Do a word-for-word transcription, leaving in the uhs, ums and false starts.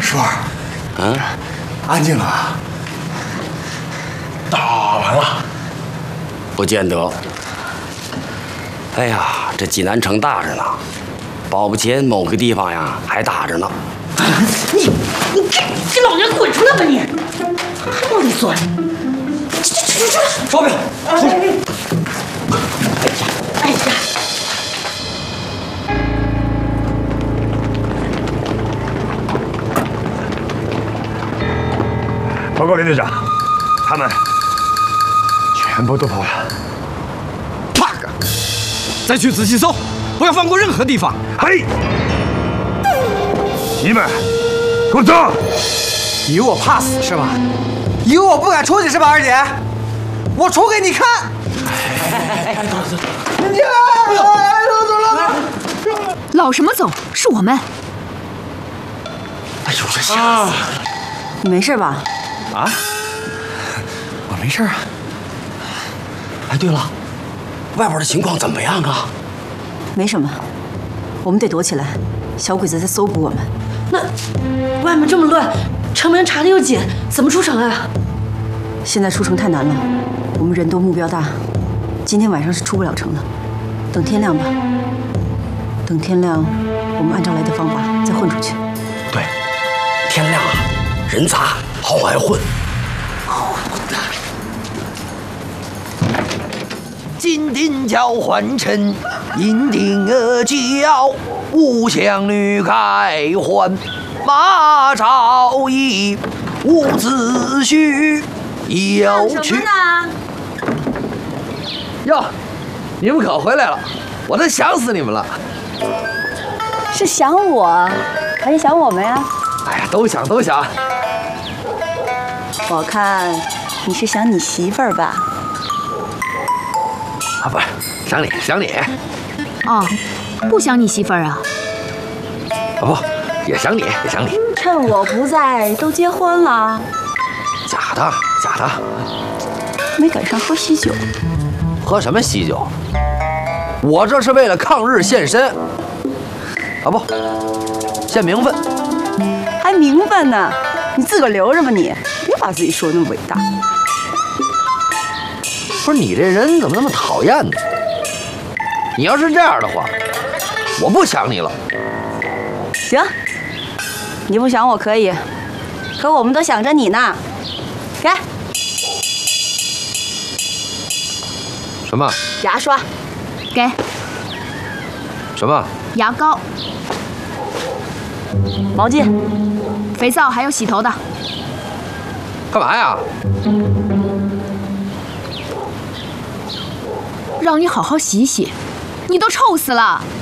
师傅， 嗯， 安静了啊。打完了？ 不见得。哎呀，这济南城大着呢，保不齐某个地方呀还打着呢。 你你给给老娘滚出来吧你！还往里钻！去去去去！ 烧饼，出来！ 哎呀！ 报告连队长，他们全部都跑了。 啪个！再去仔细搜，不要放过任何地方。 嘿，你们给我走！ 以为我怕死是吧？以为我不敢出去是吧，二姐？我出给你看！你老什么走？是我们。 哎呦，这吓死！ 你没事吧？ 啊，我没事啊。哎，对了，外边的情况怎么样啊？ 没什么，我们得躲起来，小鬼子在搜捕我们。那外面这么乱，城门查的又紧，怎么出城啊？现在出城太难了，我们人多目标大，今天晚上是出不了城的。等天亮吧，等天亮，我们按照来的方法再混出去。 对，天亮啊，人杂，好往外混。 金锭交换成银锭儿交，五香女开换，马朝义伍子胥有去。哟，你们可回来了，我都想死你们了。 是想我，还是想我们呀？ 哎呀，都想都想。 我看你是想你媳妇儿吧？ 啊，不是，想你想你。 哦，不想你媳妇儿啊？ 啊不，也想你也想你。 趁我不在，都结婚了。 假的假的。 没赶上喝喜酒。 喝什么喜酒？我这是为了抗日献身。啊不，献名分。 还名分呢？你自个儿留着吧你，别把自己说那么伟大。 不是你这人怎么那么讨厌呢？你要是这样的话，我不想你了。 行，你不想我可以，可我们都想着你呢。给， 什么？ 牙刷。 给。 什么？ 牙膏。 毛巾。 肥皂，还有洗头的。 干嘛呀？ 让你好好洗洗，你都臭死了。